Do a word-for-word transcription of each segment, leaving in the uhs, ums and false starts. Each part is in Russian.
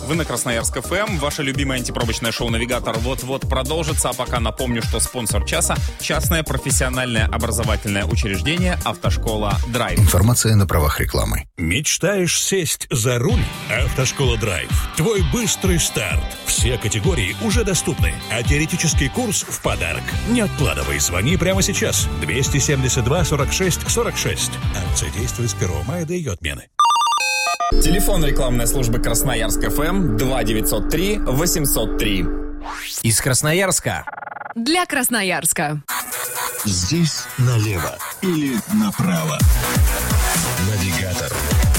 Вы на Красноярск эф эм. Ваше любимое антипробочное шоу «Навигатор» вот-вот продолжится. А пока напомню, что спонсор часа – частное профессиональное образовательное учреждение «Автошкола Драйв». Информация на правах рекламы. Мечтаешь сесть за руль? «Автошкола Драйв». Твой быстрый старт. Все категории уже доступны, а теоретический курс в подарок. Не откладывай, звони прямо сейчас. двести семьдесят два сорок шесть сорок шесть. Акция действует с первого мая до ее отмены. Телефон рекламной службы Красноярск эф эм два девятьсот три восемьсот три. Из Красноярска. Для Красноярска. Здесь налево или направо. Навигатор.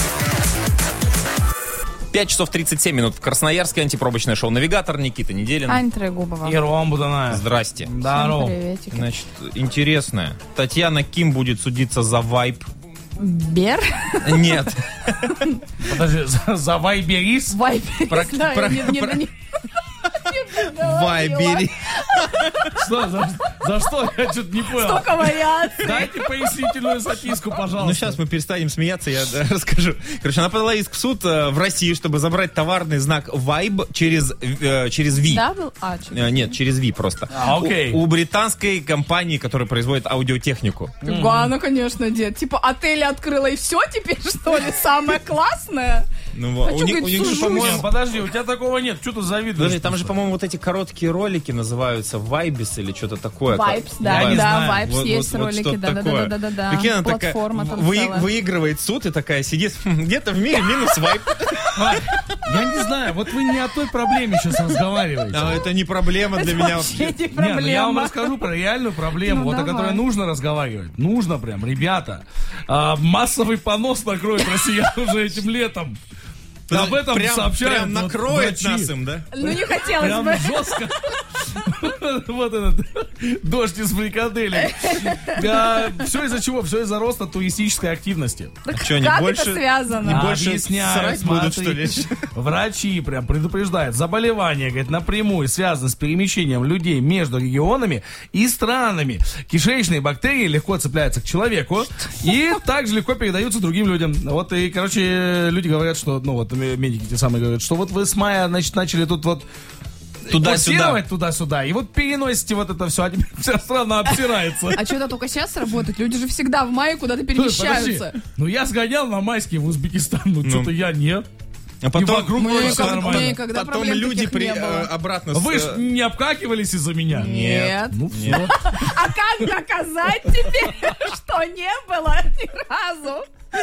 пять часов тридцать семь минут в Красноярске. Антипробочное шоу «Навигатор». Никита Неделин. Ань Трегубова. И Ром Буданаев. Здрасте. Здорово. Приветики. Значит, интересное. Татьяна Ким будет судиться за вайб. Бер? Нет. Подожди, за, за Вайберис? Вайберис, Про- да, про- не- не- про- не- Вайбери. Что, за, за что? Я что-то не понял. Столько вариаций. Дайте пояснительную записку, пожалуйста. Ну, сейчас мы перестанем смеяться, я да, расскажу. Короче, она подала иск в суд э, в России, чтобы забрать товарный знак вайб через, э, через Ви. Да, был? А, через Э, Нет, через Ви просто. А, окей. У, у британской компании, которая производит аудиотехнику. Ладно, конечно, дед. Типа отель открыла и все теперь, что ли? Самое классное? Ну, вот. А у чё, них, у говорит, них же, сужусь? по-моему, Не, подожди, у тебя такого нет. Что ты завидуешь? Подожди, там же, по-моему, вот эти короткие ролики называются Вайбис или что-то такое. Вайбс, да, Я не да, знаю. Вайбс Вот- есть вот- вот ролики, что-то да, да, такое. да, да, да, да. Прикинь, она такая Платформа там вы- целая. выигрывает суд и такая сидит, «Хм, где-то в мире минус вайп». Ань, я не знаю, вот вы не о той проблеме сейчас разговариваете. А это не проблема для Это меня вообще вообще. не Не, ну я вам проблема. расскажу про реальную проблему, Ну, вот о давай. которой нужно разговаривать. Нужно прям, ребята. А, массовый понос накроет россиян уже этим летом. Об этом прям, сообщают прям вот накроет врачи. нас им, да? Ну, не хотелось Прям бы. жестко. Вот этот дождь из фрикаделей. Все из-за чего? Все из-за роста туристической активности. Так Чё, не как больше- это связано? не больше Объясняю, срать будут, что смотри. ли? Врачи прям предупреждают, заболевания, говорит, напрямую связаны с перемещением людей между регионами и странами. Кишечные бактерии легко цепляются к человеку и также легко передаются другим людям. Вот и, короче, люди говорят, что, ну вот, медики те самые говорят, что вот вы с мая, значит, начали тут вот Туда-сюда. курсировать туда-сюда, и вот переносите вот это все, а теперь вся страна обсирается. А что это только сейчас работает? Люди же всегда в мае куда-то Подожди, перемещаются. ну я сгонял на майские в Узбекистан, ну, Ну. что-то я нет. А И потом, вокруг Мы вроде всё как- нормально. мы никогда потом проблем люди таких при, не было. э, обратно... с, Вы ж э, не обкакивались из-за меня? Нет. Ну все. А как доказать теперь, что не было ни разу?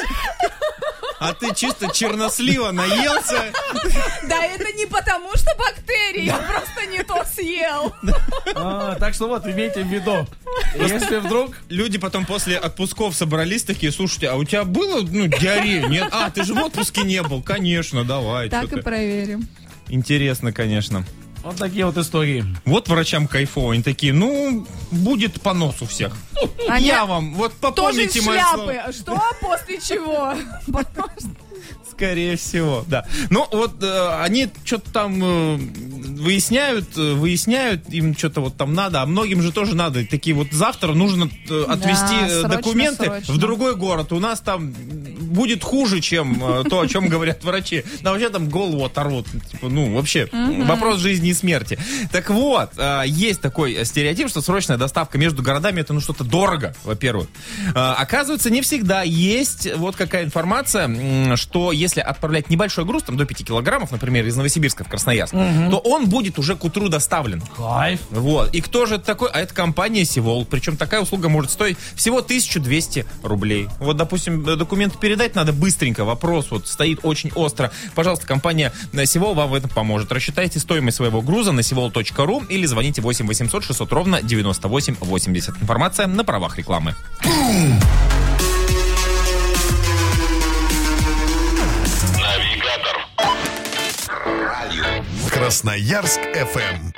А ты чисто чернослива наелся. Да это не потому, что бактерии, я просто не то съел. А, так что вот, имейте в виду, если вдруг... Люди потом после отпусков собрались такие, слушайте, а у тебя было, ну, диарея? Нет? А, ты же в отпуске не был. Конечно, давай. Так чё и ты. проверим. Интересно, конечно. Вот такие вот истории. Вот врачам кайфово. Они такие, ну, будет понос у всех. Они Я вам, вот тоже из попомните мои слова. шляпы. Что после чего? Потому что- Скорее всего, да. Ну, вот э, они что-то там э, выясняют, э, выясняют, им что-то вот там надо, а многим же тоже надо. И такие вот завтра нужно э, отвезти э, срочно, документы срочно. в другой город. У нас там будет хуже, чем э, то, о чем говорят врачи. Да вообще там голову оторвут. Типа, ну, вообще, вопрос жизни и смерти. Так вот, э, есть такой стереотип, что срочная доставка между городами это ну что-то дорого, во-первых. Э, оказывается, не всегда есть вот какая информация, м, что если отправлять небольшой груз, там до пяти килограммов, например, из Новосибирска в Красноярск, то он будет уже к утру доставлен. Кайф. Вот. И кто же это такой? А это компания Севол. Причем такая услуга может стоить всего тысяча двести рублей. Вот, допустим, документы передать надо быстренько. Вопрос вот стоит очень остро. Пожалуйста, компания Севол вам в этом поможет. Рассчитайте стоимость своего груза на севол точка ру или звоните восемь восемьсот шестьсот ровно девяносто восемь восемьдесят. Информация на правах рекламы. Красноярск эф эм.